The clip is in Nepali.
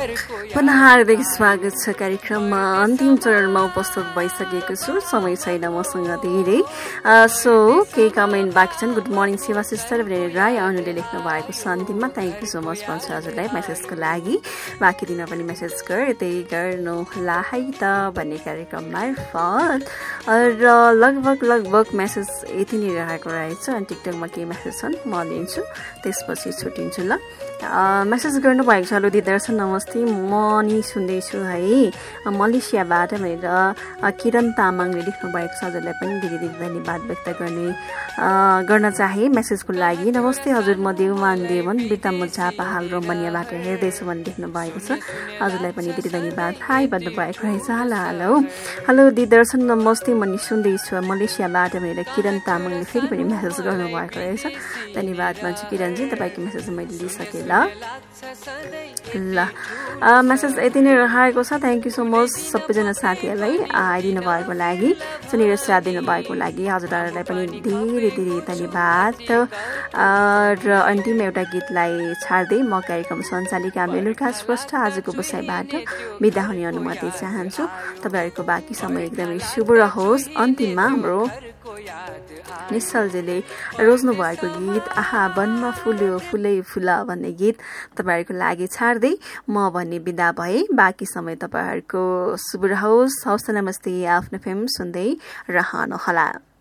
पुनः हार्दिक स्वागत छ कार्यक्रममा। अन्तिम चरणमा उपस्थित भइसकेको छु, समय छैन मसँग धेरै। सो केही कमेन्ट बाँकी छन्। गुड मर्निङ सेवा सिस्टर भनेर राई अनुले लेख्नु भएको छ अन्तिममा। थ्याङ्क यू सो मच भन्छु हजुरलाई मेसेजको लागि। बाँकी दिन पनि मेसेज त्यही गर्नु ला है त भन्ने कार्यक्रम मार्फत। र लगभग मेसेज यति नै रहेको रहेछ। अनि टिकटकमा केही मेसेज छन् म लिन्छु, त्यसपछि छुट्टिन्छु ल। मेसेज गर्नुभएको छ, हेलो दिदर्शन नमस्ते, म नि सुन्दैछु है मलेसियाबाट भनेर किरण तामाङले लेख्नु भएको छ। हजुरलाई पनि धेरै धेरै धन्यवाद व्यक्त गर्न चाहे मेसेजको लागि। नमस्ते हजुर, म देवमान देवन बिताम झापा हाल रोमानियाबाट हेर्दैछु भने लेख्नु भएको छ। हजुरलाई पनि धेरै धन्यवाद। हाई भन्नुभएको रहेछ। हेलो दिदर्शन नमस्ते, म नि सुन्दैछु मलेसियाबाट भनेर किरण तामाङले फेरि पनि मेसेज गर्नुभएको रहेछ। धन्यवाद भन्छु किरणजी, तपाईँको मेसेज मैले लिइसकेँ ल। मेसेज यति नै रहेको छ। थ्याङ्क यू सो मच सबैजना साथीहरूलाई आइदिनु भएको लागि, सुनेर साथ दिनुभएको लागि हजुरहरूलाई पनि धेरै धेरै धन्यवाद। र अन्तिम एउटा गीतलाई छाड्दै म कार्यक्रम सञ्चालिका मेलुका स्पष्ट आजको बसाइबाट बिदा हुने अनुमति चाहन्छु। तपाईँहरूको बाँकी समय एकदमै शुभ रहोस्। अन्तिममा हाम्रो निश्चलजीले रोज्नु भएको गीत आहा वनमा फुल्यो फुलै फुला भन्ने गीत तपाईँहरूको लागि छाड्दै म भन्ने बिदा भए। बाँकी समय तपाईँहरूको शुभ रहोस्। हवस्, नमस्ते। आफ्नो फेम सुन्दै रहनुहोला।